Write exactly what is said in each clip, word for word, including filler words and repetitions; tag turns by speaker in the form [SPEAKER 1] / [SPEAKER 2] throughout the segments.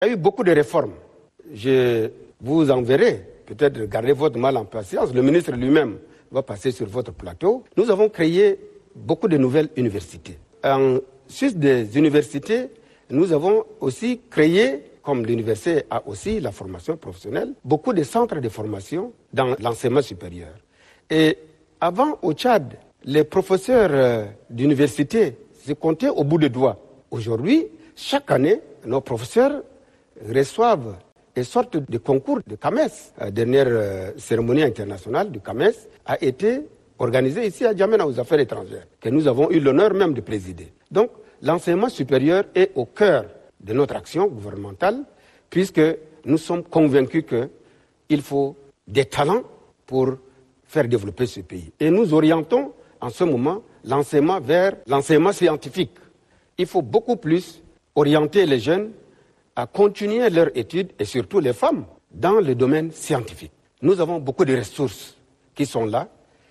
[SPEAKER 1] Il y a eu beaucoup de réformes. Je vous enverrai, peut-être gardez votre mal en patience, le ministre lui-même va passer sur votre plateau. Nous avons créé beaucoup de nouvelles universités. En sus des universités, nous avons aussi créé, comme l'université a aussi la formation professionnelle, beaucoup de centres de formation dans l'enseignement supérieur. Et avant, au Tchad, les professeurs euh, d'université se comptaient au bout des doigts. Aujourd'hui, chaque année, nos professeurs reçoivent et sortent de concours de C A M E S. La dernière euh, cérémonie internationale du C A M E S a été organisée ici à Djamena aux affaires étrangères, que nous avons eu l'honneur même de présider. Donc, l'enseignement supérieur est au cœur de notre action gouvernementale, puisque nous sommes convaincus qu'il faut des talents pour faire développer ce pays. Et nous orientons en ce moment l'enseignement vers l'enseignement scientifique. Il faut beaucoup plus orienter les jeunes à continuer leurs études, et surtout les femmes, dans le domaine scientifique. Nous avons beaucoup de ressources qui sont là,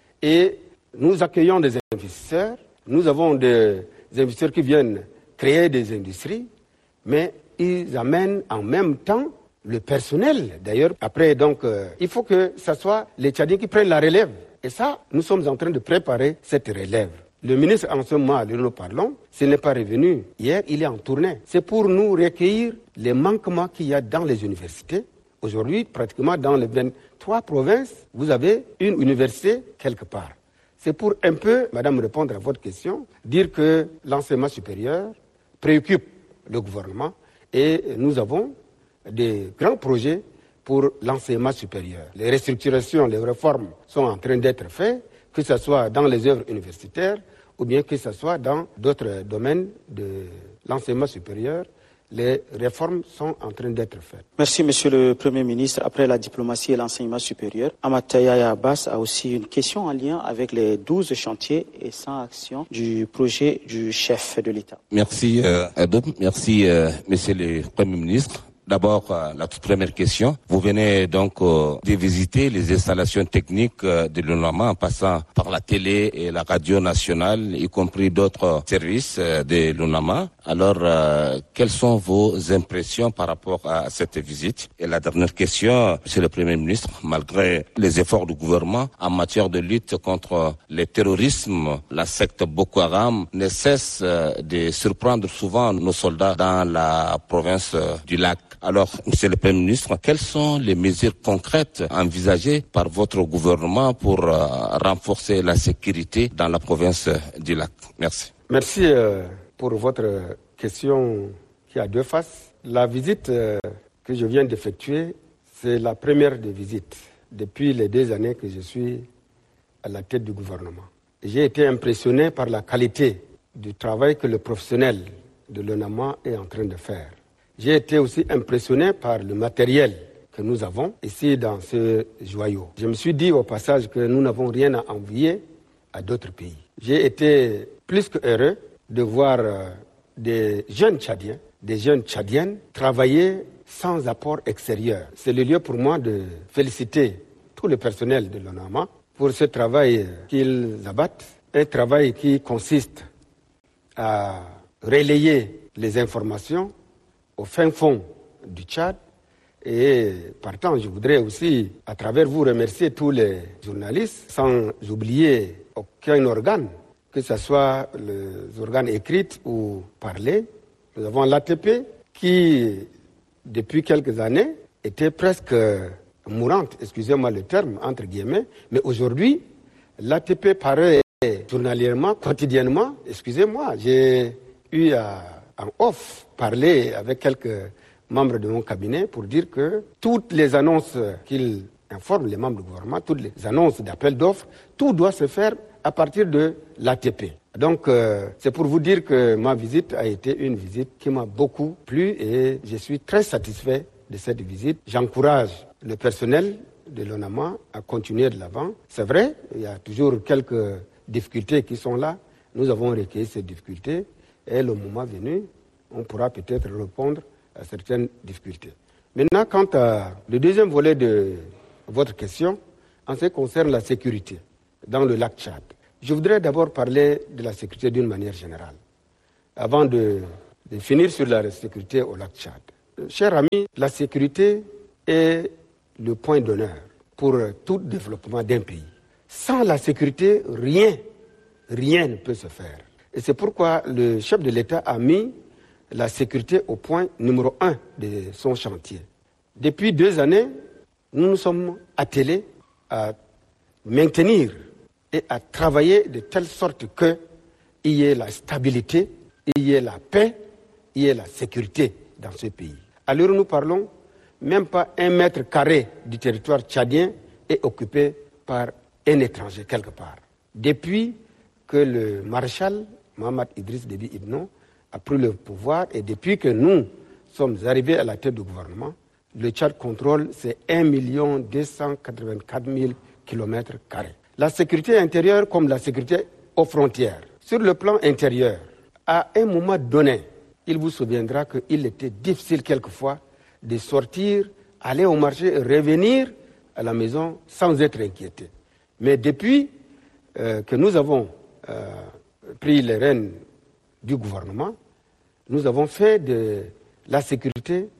[SPEAKER 1] et nous accueillons des investisseurs, nous avons des investisseurs qui viennent créer des industries, mais ils amènent en même temps le personnel. D'ailleurs, après, donc, euh, il faut que ce soit les Tchadiens qui prennent la relève. Et ça, nous sommes en train de préparer cette relève. Le ministre, en ce moment, dont nous parlons, s'il n'est pas revenu hier, il est en tournée. C'est pour nous recueillir les manquements qu'il y a dans les universités. Aujourd'hui, pratiquement dans les vingt-trois provinces, vous avez une université quelque part. C'est pour un peu, madame, répondre à votre question, dire que l'enseignement supérieur préoccupe le gouvernement et nous avons des grands projets pour l'enseignement supérieur. Les restructurations, les réformes sont en train d'être faites, que ce soit dans les œuvres universitaires ou bien que ce soit dans d'autres domaines de l'enseignement supérieur. Les réformes sont en train d'être faites.
[SPEAKER 2] Merci, Monsieur le Premier ministre. Après la diplomatie et l'enseignement supérieur, Amata Yaya Abbas a aussi une question en lien avec les douze chantiers et cent actions du projet du chef de l'État.
[SPEAKER 3] Merci, euh, Adam. Merci, euh, Monsieur le Premier ministre. D'abord, euh, la toute première question. Vous venez donc euh, de visiter les installations techniques euh, de l'UNAMA en passant par la télé et la radio nationale, y compris d'autres services euh, de l'UNAMA. Alors, euh, quelles sont vos impressions par rapport à cette visite? Et la dernière question, Monsieur le Premier ministre, malgré les efforts du gouvernement en matière de lutte contre le terrorisme, la secte Boko Haram ne cesse euh, de surprendre souvent nos soldats dans la province euh, du lac. Alors, Monsieur le Premier ministre, quelles sont les mesures concrètes envisagées par votre gouvernement pour euh, renforcer la sécurité dans la province du lac? Merci.
[SPEAKER 1] Merci euh, pour votre question qui a deux faces. La visite euh, que je viens d'effectuer, c'est la première des visites depuis les deux années que je suis à la tête du gouvernement. J'ai été impressionné par la qualité du travail que le professionnel de l'UNAMA est en train de faire. J'ai été aussi impressionné par le matériel que nous avons ici dans ce joyau. Je me suis dit au passage que nous n'avons rien à envier à d'autres pays. J'ai été plus que heureux de voir euh, des jeunes Tchadiens, des jeunes Tchadiennes travailler sans apport extérieur. C'est le lieu pour moi de féliciter tout le personnel de l'UNAMA pour ce travail qu'ils abattent, un travail qui consiste à relayer les informations au fin fond du Tchad. Et partant, je voudrais aussi, à travers vous, remercier tous les journalistes, sans oublier aucun organe, que ce soit les organes écrits ou parlés. Nous avons l'A T P qui, depuis quelques années, était presque mourante, excusez-moi le terme, entre guillemets, mais aujourd'hui, l'A T P paraît journalièrement, quotidiennement, excusez-moi, j'ai eu à en off, parler avec quelques membres de mon cabinet pour dire que toutes les annonces qu'ils informent les membres du gouvernement, toutes les annonces d'appel d'offres, tout doit se faire à partir de l'A T P. Donc, euh, c'est pour vous dire que ma visite a été une visite qui m'a beaucoup plu et je suis très satisfait de cette visite. J'encourage le personnel de l'UNAMA à continuer de l'avant. C'est vrai, il y a toujours quelques difficultés qui sont là. Nous avons recueilli ces difficultés. Et le moment venu, on pourra peut-être répondre à certaines difficultés. Maintenant, quant à le deuxième volet de votre question, en ce qui concerne la sécurité dans le lac Tchad, je voudrais d'abord parler de la sécurité d'une manière générale, avant de, de finir sur la sécurité au lac Tchad. Chers amis, la sécurité est le point d'honneur pour tout développement d'un pays. Sans la sécurité, rien, rien ne peut se faire. Et c'est pourquoi le chef de l'État a mis la sécurité au point numéro un de son chantier. Depuis deux années, nous nous sommes attelés à maintenir et à travailler de telle sorte qu'il y ait la stabilité, il y ait la paix, il y ait la sécurité dans ce pays. À l'heure où nous parlons, même pas un mètre carré du territoire tchadien est occupé par un étranger quelque part. Depuis que le maréchal Mohamed Idriss Déby Itno a pris le pouvoir et depuis que nous sommes arrivés à la tête du gouvernement, le Tchad contrôle c'est un million deux cent quatre-vingt-quatre mille kilomètres carrés. La sécurité intérieure comme la sécurité aux frontières. Sur le plan intérieur, à un moment donné, il vous souviendra qu'il était difficile quelquefois de sortir, aller au marché et revenir à la maison sans être inquiété. Mais depuis euh, que nous avons euh, pris les rênes du gouvernement, nous avons fait de la sécurité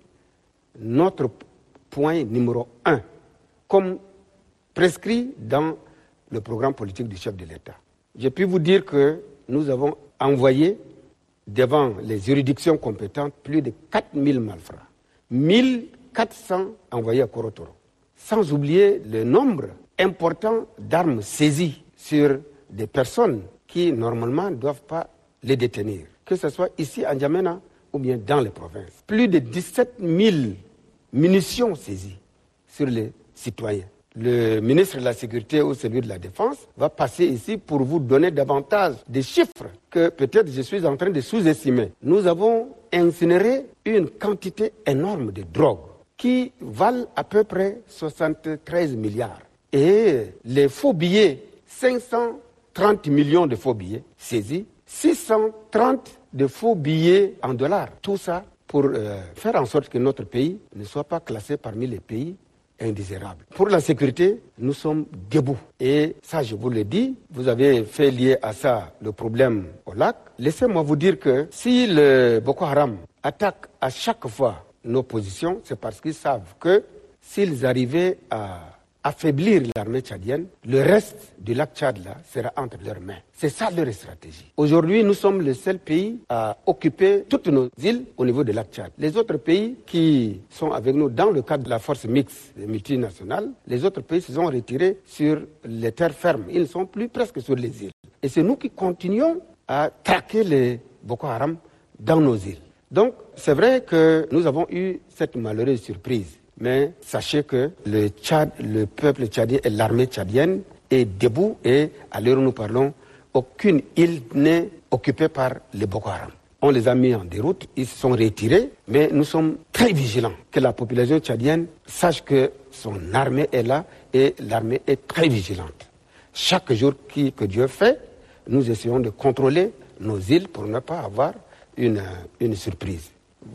[SPEAKER 1] notre point numéro un, comme prescrit dans le programme politique du chef de l'État. J'ai pu vous dire que nous avons envoyé devant les juridictions compétentes plus de quatre mille malfrats, mille quatre cents envoyés à Korotoro, sans oublier le nombre important d'armes saisies sur des personnes qui normalement ne doivent pas les détenir, que ce soit ici à N'Djamena ou bien dans les provinces. Plus de dix-sept mille munitions saisies sur les citoyens. Le ministre de la Sécurité ou celui de la Défense va passer ici pour vous donner davantage de chiffres que peut-être je suis en train de sous-estimer. Nous avons incinéré une quantité énorme de drogue qui valent à peu près soixante-treize milliards. Et les faux billets, cinq cent trente millions de faux billets saisis, six cent trente de faux billets en dollars. Tout ça pour euh, faire en sorte que notre pays ne soit pas classé parmi les pays indésirables. Pour la sécurité, nous sommes debout. Et ça, je vous le dis, vous avez fait lier à ça le problème au lac. Laissez-moi vous dire que si le Boko Haram attaque à chaque fois nos positions, c'est parce qu'ils savent que s'ils arrivaient à affaiblir l'armée tchadienne, le reste du lac Tchad là sera entre leurs mains. C'est ça leur stratégie. Aujourd'hui, nous sommes le seul pays à occuper toutes nos îles au niveau du lac Tchad. Les autres pays qui sont avec nous dans le cadre de la force mixte multinationale, les autres pays se sont retirés sur les terres fermes. Ils ne sont plus presque sur les îles. Et c'est nous qui continuons à traquer les Boko Haram dans nos îles. Donc, c'est vrai que nous avons eu cette malheureuse surprise. Mais sachez que le Tchad, le peuple tchadien et l'armée tchadienne est debout et à l'heure où nous parlons, aucune île n'est occupée par les Boko Haram. On les a mis en déroute, ils se sont retirés, mais nous sommes très vigilants que la population tchadienne sache que son armée est là et l'armée est très vigilante. Chaque jour qui, que Dieu fait, nous essayons de contrôler nos îles pour ne pas avoir une, une surprise.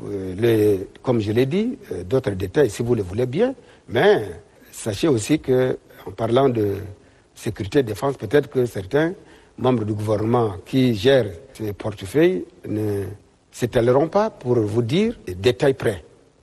[SPEAKER 1] Le, comme je l'ai dit, d'autres détails si vous le voulez bien, mais sachez aussi que en parlant de sécurité et défense, peut-être que certains membres du gouvernement qui gèrent ces portefeuilles ne s'étaleront pas pour vous dire des détails près.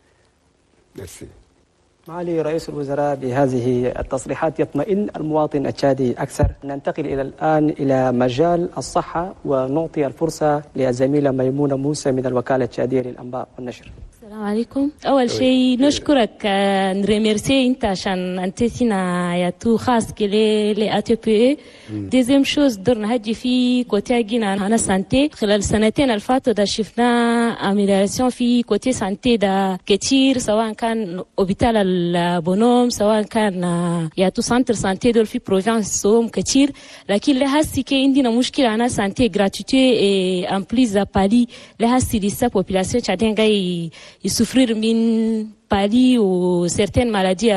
[SPEAKER 1] Merci.
[SPEAKER 4] معالي رئيس الوزراء بهذه التصريحات يطمئن المواطن التشادي أكثر. ننتقل إلى الآن إلى مجال الصحة ونعطي الفرصة للزميلة ميمونة موسى من الوكالة التشادية للأنباء والنشر.
[SPEAKER 5] السلام عليكم. أول شيء نشكرك نريميرسي أنت عشان أنتينا يا تو خاص كلي لأ تي بي. ديزيم شوز درنا هجي في كوتي جينا أنا سانتي خلال السنتين الفاتوا ده شفنا أميلياسيون في كوتي سانتي ده كتير سواء كان أوبيتال البونوم سواء كان يا تو سانتر سانتي دول في بروفانس سوم كتير لكن لهاسي كي عندنا مشكلة أنا سانتي gratuité en plus à Pali لهاسي لسا population tchadienne جاي يسفرر من بالي وسيرتين مالادي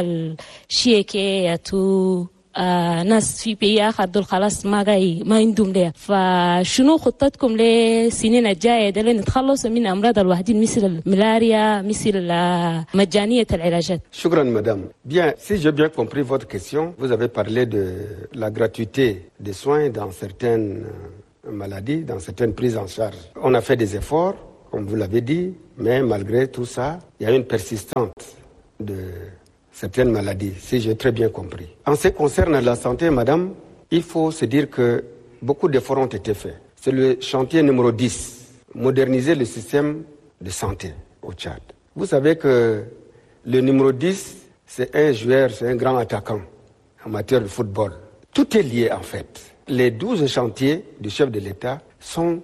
[SPEAKER 5] الشيكي ياتو ناس في بيئة آخر دول خلاص ما جاي ما عندهم ليه. فشنو خطتكم للسنين الجاية ده لنتخلص من أمراض الواحدين مثل الملاريا مثل مجانية العلاجات؟
[SPEAKER 1] شكرا madame. Bien, si j'ai bien compris votre question, vous avez parlé de la gratuité des soins dans certaines maladies, dans certaines prises en charge. On a fait des efforts. comme vous l'avez dit, mais malgré tout ça, il y a une persistance de certaines maladies, si j'ai très bien compris. En ce qui concerne la santé, madame, il faut se dire que beaucoup d'efforts ont été faits. C'est le chantier numéro dix, moderniser le système de santé au Tchad. Vous savez que le numéro dix, c'est un joueur, c'est un grand attaquant en matière de football. Tout est lié en fait. Les douze chantiers du chef de l'État sont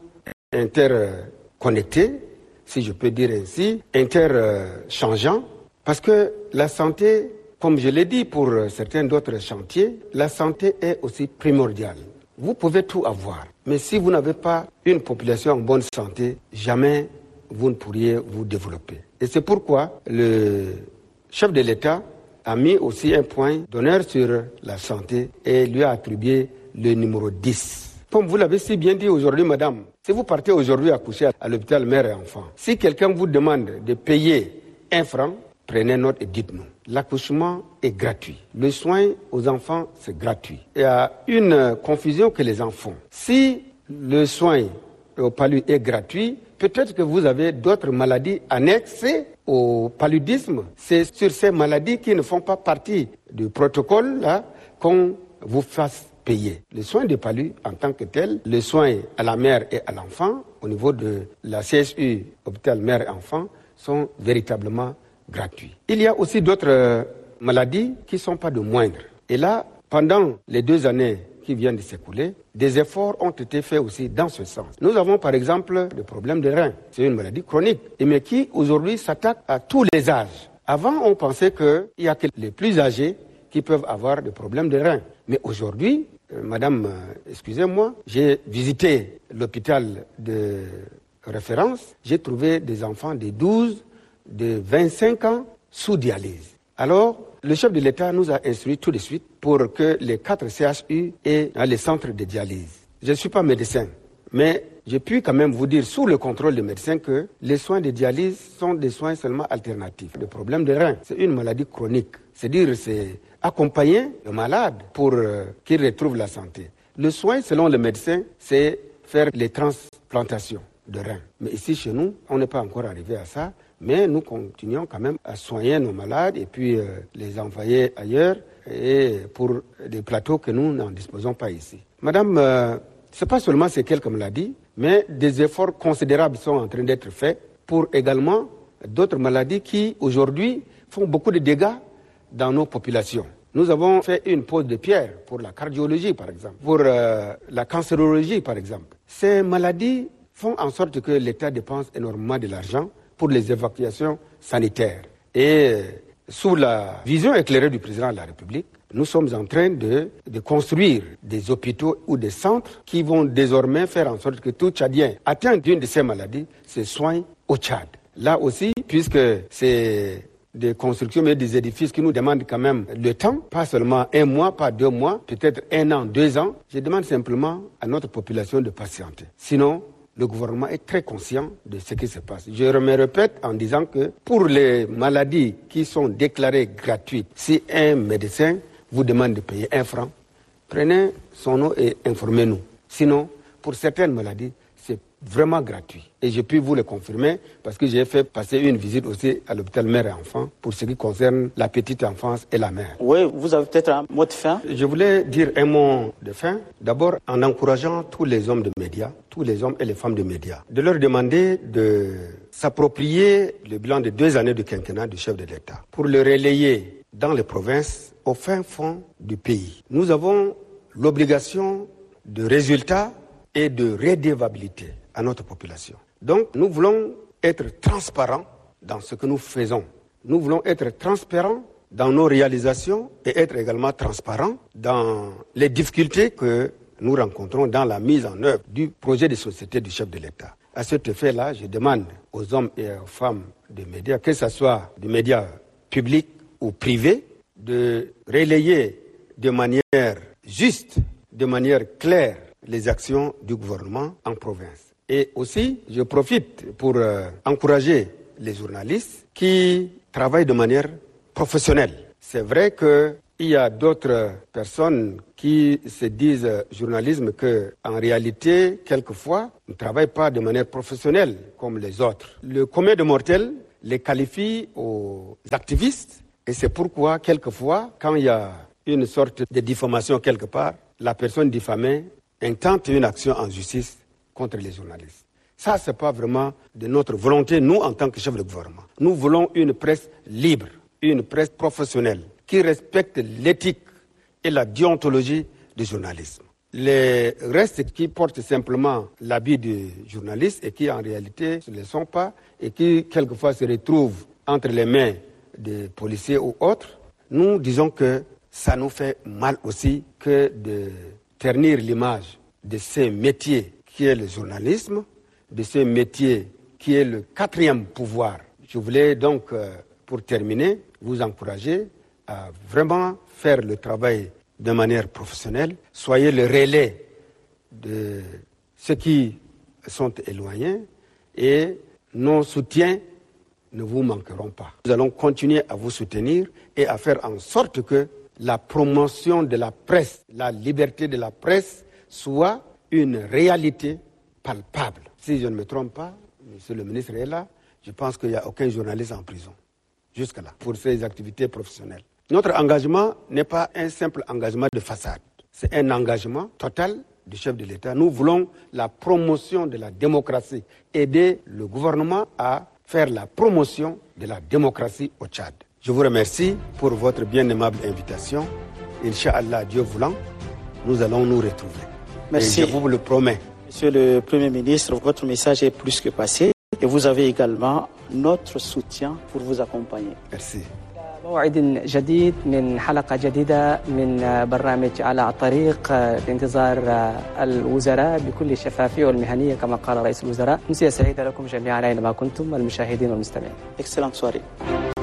[SPEAKER 1] interconnectés, si je peux dire ainsi, interchangeants, parce que la santé, comme je l'ai dit pour certains d'autres chantiers, la santé est aussi primordiale. Vous pouvez tout avoir, mais si vous n'avez pas une population en bonne santé, jamais vous ne pourriez vous développer. Et c'est pourquoi le chef de l'État a mis aussi un point d'honneur sur la santé et lui a attribué le numéro dix. Comme vous l'avez si bien dit aujourd'hui, madame, si vous partez aujourd'hui accoucher à l'hôpital mère et enfant, si quelqu'un vous demande de payer un franc, prenez note et dites-nous. L'accouchement est gratuit. Le soin aux enfants, c'est gratuit. Il y a une confusion que les enfants. Si le soin au palud est gratuit, peut-être que vous avez d'autres maladies annexées au paludisme. C'est sur ces maladies qui ne font pas partie du protocole là qu'on vous fasse payer. Les soins de palud en tant que tel, les soins à la mère et à l'enfant, au niveau de la C S U, hôpital mère et enfant, sont véritablement gratuits. Il y a aussi d'autres maladies qui ne sont pas de moindre. Et là, pendant les deux années qui viennent de s'écouler, des efforts ont été faits aussi dans ce sens. Nous avons par exemple le problème des reins. C'est une maladie chronique, mais qui aujourd'hui s'attaque à tous les âges. Avant, on pensait qu'il n'y a que les plus âgés qui peuvent avoir des problèmes de reins. Mais aujourd'hui, euh, madame, euh, excusez-moi, j'ai visité l'hôpital de référence, j'ai trouvé des enfants de douze, de vingt-cinq ans sous dialyse. Alors, le chef de l'État nous a instruit tout de suite pour que les quatre C H U aient les centres de dialyse. Je ne suis pas médecin, mais je puis quand même vous dire, sous le contrôle des médecins, que les soins de dialyse sont des soins seulement alternatifs. Le problème des reins, c'est une maladie chronique. C'est-à-dire, c'est accompagner le malade pour euh, qu'il retrouve la santé. Le soin, selon le médecin, c'est faire les transplantations de reins. Mais ici, chez nous, on n'est pas encore arrivé à ça. Mais nous continuons quand même à soigner nos malades et puis euh, les envoyer ailleurs et pour des plateaux que nous n'en disposons pas ici. Madame, euh, ce n'est pas seulement ces quelques maladies, mais des efforts considérables sont en train d'être faits pour également d'autres maladies qui, aujourd'hui, font beaucoup de dégâts dans nos populations. Nous avons fait une pose de pierre pour la cardiologie, par exemple, pour euh, la cancérologie, par exemple. Ces maladies font en sorte que l'État dépense énormément de l'argent pour les évacuations sanitaires. Et sous la vision éclairée du président de la République, nous sommes en train de, de construire des hôpitaux ou des centres qui vont désormais faire en sorte que tout Tchadien atteint d'une de ces maladies se soigne au Tchad. Là aussi, puisque c'est des constructions, mais des édifices qui nous demandent quand même le temps, pas seulement un mois, pas deux mois, peut-être un an, deux ans, je demande simplement à notre population de patienter. Sinon, le gouvernement est très conscient de ce qui se passe. Je me répète en disant que pour les maladies qui sont déclarées gratuites, si un médecin vous demande de payer un franc, prenez son nom et informez-nous. Sinon, pour certaines maladies, c'est vraiment gratuit. Et je puis vous le confirmer parce que j'ai fait passer une visite aussi à l'hôpital mère et enfant pour ce qui concerne la petite enfance et la mère.
[SPEAKER 2] Oui, vous avez peut-être un mot de fin.
[SPEAKER 1] Je voulais dire un mot de fin. D'abord, en encourageant tous les hommes de médias, tous les hommes et les femmes de médias, de leur demander de s'approprier le bilan de deux années du quinquennat du chef de l'État pour le relayer dans les provinces au fin fond du pays. Nous avons l'obligation de résultats et de redevabilité à notre population. Donc, nous voulons être transparents dans ce que nous faisons. Nous voulons être transparents dans nos réalisations et être également transparents dans les difficultés que nous rencontrons dans la mise en œuvre du projet de société du chef de l'État. À cet effet-là, je demande aux hommes et aux femmes des médias, que ce soit des médias publics ou privés, de relayer de manière juste, de manière claire, les actions du gouvernement en province. Et aussi, je profite pour euh, encourager les journalistes qui travaillent de manière professionnelle. C'est vrai qu'il Il y a d'autres personnes qui se disent journalisme que, en réalité, quelquefois, ne travaillent pas de manière professionnelle comme les autres. Le commun des mortels les qualifie aux activistes et c'est pourquoi, quelquefois, quand il y a une sorte de diffamation quelque part, la personne diffamée intente une action en justice contre les journalistes. Ça, ce n'est pas vraiment de notre volonté, nous, en tant que chef de gouvernement. Nous voulons une presse libre, une presse professionnelle, qui respecte l'éthique et la déontologie du journalisme. Les restes qui portent simplement l'habit du journaliste et qui en réalité ne le sont pas et qui quelquefois se retrouvent entre les mains des policiers ou autres, nous disons que ça nous fait mal aussi que de ternir l'image de ce métier qui est le journalisme, de ce métier qui est le quatrième pouvoir. Je voulais donc, pour terminer, vous encourager à vraiment faire le travail de manière professionnelle. Soyez le relais de ceux qui sont éloignés et nos soutiens ne vous manqueront pas. Nous allons continuer à vous soutenir et à faire en sorte que la promotion de la presse, la liberté de la presse soit une réalité palpable. Si je ne me trompe pas, monsieur le ministre est là, je pense qu'il n'y a aucun journaliste en prison jusque-là pour ses activités professionnelles. Notre engagement n'est pas un simple engagement de façade. C'est un engagement total du chef de l'État. Nous voulons la promotion de la démocratie, aider le gouvernement à faire la promotion de la démocratie au Tchad. Je vous remercie pour votre bien aimable invitation. Inch'Allah, Dieu voulant, nous allons nous retrouver.
[SPEAKER 2] Merci.
[SPEAKER 1] Et je vous le promets.
[SPEAKER 2] Monsieur le Premier ministre, votre message est plus que passé et vous avez également notre soutien pour vous accompagner.
[SPEAKER 1] Merci.
[SPEAKER 4] موعد جديد من حلقة جديدة من برنامج على الطريق في انتظار الوزراء بكل الشفافية والمهنية كما قال رئيس الوزراء. أمسية سعيدة لكم جميعا أينما كنتم المشاهدين والمستمعين.
[SPEAKER 2] Excellente soirée.